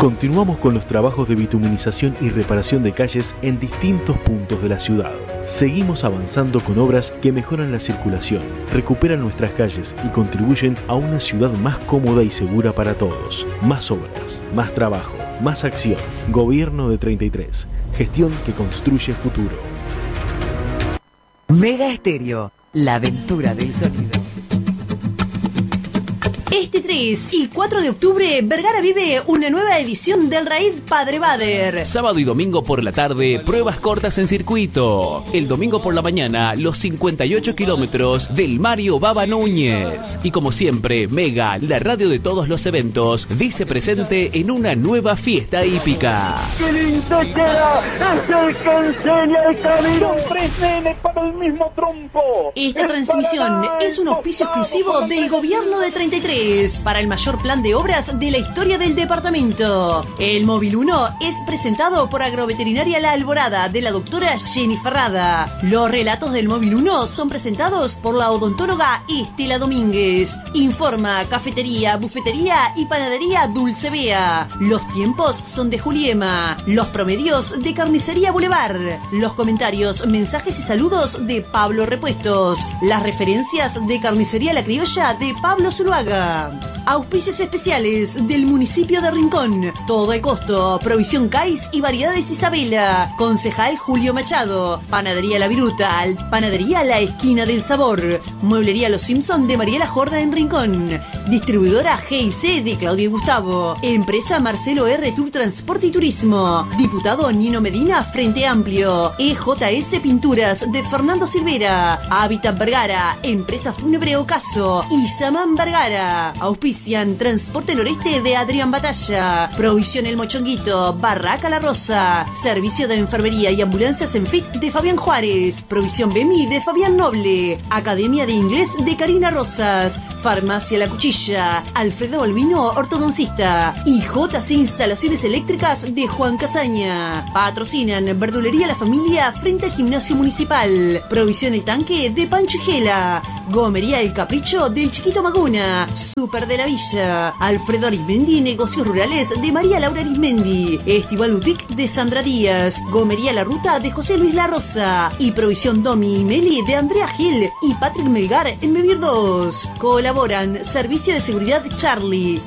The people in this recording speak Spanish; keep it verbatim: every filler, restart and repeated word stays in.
Continuamos con los trabajos de bituminización y reparación de calles en distintos puntos de la ciudad. Seguimos avanzando con obras que mejoran la circulación, recuperan nuestras calles y contribuyen a una ciudad más cómoda y segura para todos. Más obras, más trabajo, más acción. Gobierno de treinta y tres. Gestión que construye futuro. Mega Estéreo, la aventura del sonido. Este tres y cuatro de octubre, Vergara vive una nueva edición del Raid Padre Bader. Sábado y domingo por la tarde, pruebas cortas en circuito. El domingo por la mañana, los cincuenta y ocho kilómetros del Mario Baba Núñez. Y como siempre, Mega, la radio de todos los eventos, dice presente en una nueva fiesta hípica. ¡Qué lindo queda! ¡Es el que enseña el camino! ¡Tres nenes para el mismo trompo! Esta transmisión es un auspicio exclusivo del Gobierno de treinta y tres para el mayor plan de obras de la historia del departamento. El Móvil uno es presentado por Agroveterinaria La Alborada de la doctora Jenny Ferrada. Los relatos del Móvil uno son presentados por la odontóloga Estela Domínguez. Informa Cafetería, Bufetería y Panadería Dulce Bea. Los tiempos son de Juliema. Los promedios de Carnicería Boulevard. Los comentarios, mensajes y saludos de Pablo Repuestos. Las referencias de Carnicería La Criolla de Pablo Zuluaga. Auspicios especiales del municipio de Rincón. Todo el costo. Provisión Cais y Variedades Isabela. Concejal Julio Machado. Panadería La Viruta. Panadería La Esquina del Sabor. Mueblería Los Simpson de Mariela Jorda en Rincón. Distribuidora G y C de Claudia y Gustavo. Empresa Marcelo R. Tour Transporte y Turismo. Diputado Nino Medina Frente Amplio. E J S Pinturas de Fernando Silvera. Hábitat Vergara. Empresa Fúnebre Ocaso. Y Samán Vergara. Auspician Transporte Noreste de Adrián Batalla. Provisión El Mochonguito. Barraca La Rosa. Servicio de Enfermería y Ambulancias en Fit de Fabián Juárez. Provisión B M I de Fabián Noble. Academia de Inglés de Karina Rosas. Farmacia La Cuchilla. Alfredo Balbino, ortodoncista. Y J C Instalaciones Eléctricas de Juan Casaña. Patrocinan Verdulería La Familia frente al Gimnasio Municipal. Provisión El Tanque de Pancho y Gela. Gomería El Capricho del Chiquito Maguna. Super de la Villa. Alfredo Arismendi, Negocios Rurales de María Laura Arismendi. Estival Boutique de Sandra Díaz. Gomería La Ruta de José Luis La Rosa. Y Provisión Domi y Meli de Andrea Gil y Patrick Melgar en Mevir dos. Colaboran Servicio de Seguridad Charlie.